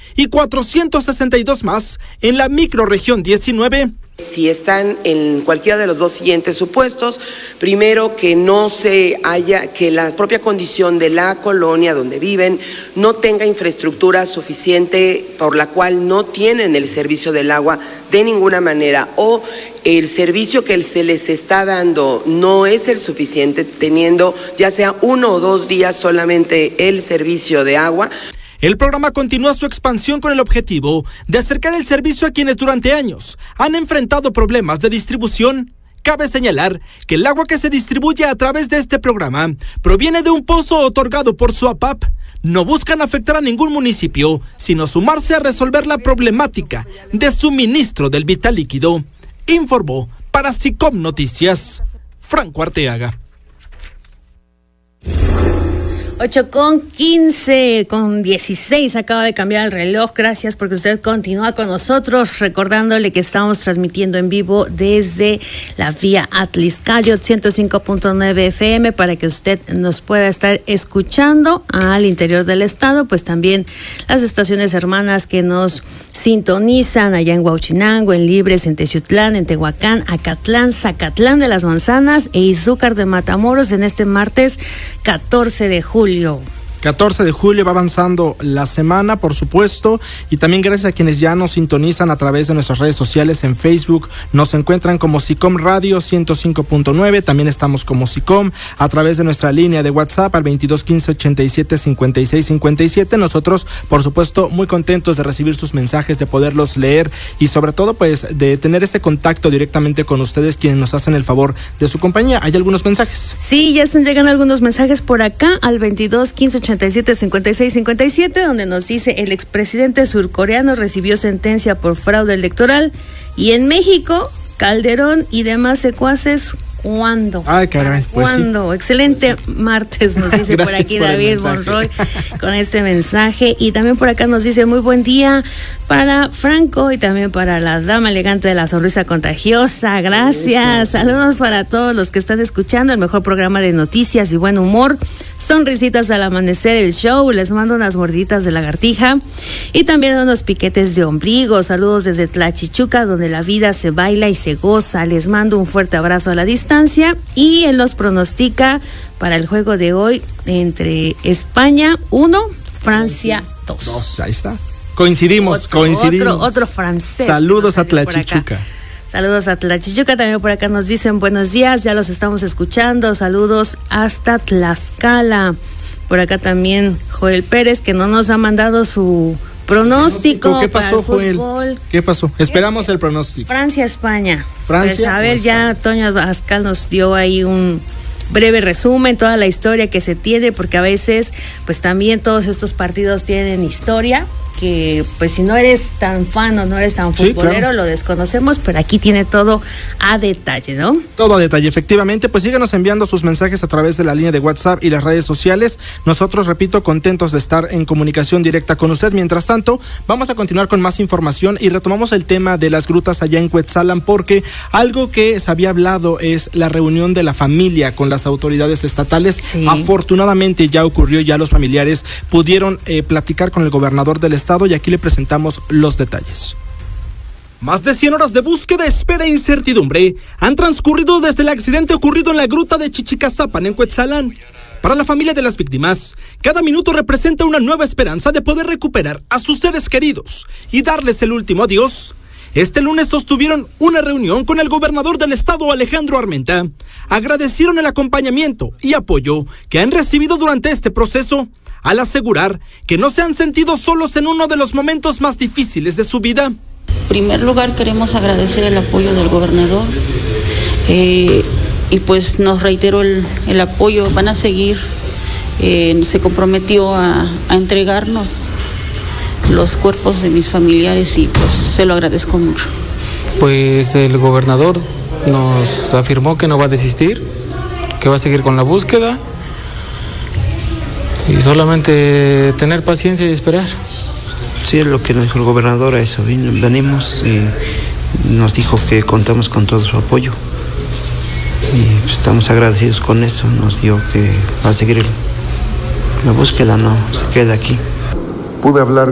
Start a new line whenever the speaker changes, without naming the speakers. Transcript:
y 462 más en la microrregión 19.
Si están en cualquiera de los dos siguientes supuestos, primero que que la propia condición de la colonia donde viven no tenga infraestructura suficiente por la cual no tienen el servicio del agua de ninguna manera, o el servicio que se les está dando no es el suficiente, teniendo ya sea 1 o 2 días solamente el servicio de agua.
El programa continúa su expansión con el objetivo de acercar el servicio a quienes durante años han enfrentado problemas de distribución. Cabe señalar que el agua que se distribuye a través de este programa proviene de un pozo otorgado por SUAPAP. No buscan afectar a ningún municipio, sino sumarse a resolver la problemática de suministro del vital líquido. Informó para SICOM Noticias, Franco Arteaga.
8:15, con 16 acaba de cambiar el reloj. Gracias porque usted continúa con nosotros, recordándole que estamos transmitiendo en vivo desde la vía Atliscayot 105.9 FM para que usted nos pueda estar escuchando al interior del estado, pues también las estaciones hermanas que nos sintonizan allá en Huauchinango, en Libres, en Teciutlán, en Tehuacán, Acatlán, Zacatlán de las Manzanas e Izúcar de Matamoros en este martes 14 de julio.
14 de julio va avanzando la semana, por supuesto, y también gracias a quienes ya nos sintonizan a través de nuestras redes sociales. En Facebook nos encuentran como SICOM Radio 105.9, también estamos como SICOM a través de nuestra línea de WhatsApp al 2215 87 56 57. Nosotros, por supuesto, muy contentos de recibir sus mensajes, de poderlos leer y sobre todo, pues, de tener este contacto directamente con ustedes, quienes nos hacen el favor de su compañía. ¿Hay algunos mensajes?
Sí, ya están llegando algunos mensajes por acá al 2215 87 56 57, donde nos dice: el expresidente surcoreano recibió sentencia por fraude electoral, y en México, Calderón y demás secuaces, ¿cuándo?
Ay, caray, pues
¿cuándo? Sí. Excelente martes, nos dice por aquí David Monroy con este mensaje. Y también por acá nos dice: muy buen día para Franco y también para la dama elegante de la sonrisa contagiosa. Gracias. Saludos para todos los que están escuchando el mejor programa de noticias y buen humor. Sonrisitas al amanecer, el show. Les mando unas morditas de lagartija y también unos piquetes de ombligo. Saludos desde Tlachichuca, donde la vida se baila y se goza. Les mando un fuerte abrazo a la distancia, y él nos pronostica para el juego de hoy entre España 1, Francia 2.
Ahí está. Coincidimos.
Otro francés.
Saludos a Tlachichuca.
Saludos a Tlachichuca, también por acá nos dicen buenos días, ya los estamos escuchando. Saludos hasta Tlaxcala. Por acá también Joel Pérez, que no nos ha mandado su pronóstico.
¿Qué pasó,
Joel?
¿Qué pasó? Esperamos el pronóstico.
Francia-España.
Francia.
Pues a ver, ya Toño Abascal nos dio ahí un breve resumen, toda la historia que se tiene, porque a veces, pues también todos estos partidos tienen historia, que pues si no eres tan fan o no eres tan futbolero, sí, claro, lo desconocemos, pero aquí tiene todo a detalle, ¿no?
Todo a detalle, efectivamente. Pues síganos enviando sus mensajes a través de la línea de WhatsApp y las redes sociales. Nosotros, repito, contentos de estar en comunicación directa con usted. Mientras tanto, vamos a continuar con más información y retomamos el tema de las grutas allá en Cuetzalan, porque algo que se había hablado es la reunión de la familia con las autoridades estatales. Sí. Afortunadamente ya ocurrió, ya los familiares pudieron platicar con el gobernador del estado, y aquí le presentamos los detalles. Más de 100 horas de búsqueda, espera e incertidumbre han transcurrido desde el accidente ocurrido en la gruta de Chichicazapan, en Cuetzalan. Para la familia de las víctimas, cada minuto representa una nueva esperanza de poder recuperar a sus seres queridos y darles el último adiós. Este lunes sostuvieron una reunión con el gobernador del estado, Alejandro Armenta. Agradecieron el acompañamiento y apoyo que han recibido durante este proceso, al asegurar que no se han sentido solos en uno de los momentos más difíciles de su vida.
En primer lugar, queremos agradecer el apoyo del gobernador y pues nos reiteró el apoyo. Van a seguir, se comprometió a entregarnos los cuerpos de mis familiares y pues se lo agradezco mucho.
Pues el gobernador nos afirmó que no va a desistir, que va a seguir con la búsqueda. Y solamente tener paciencia y esperar.
Sí, es lo que nos dijo el gobernador, a eso venimos, y nos dijo que contamos con todo su apoyo. Y pues estamos agradecidos con eso, nos dijo que va a seguir la búsqueda, no se queda aquí.
Pude hablar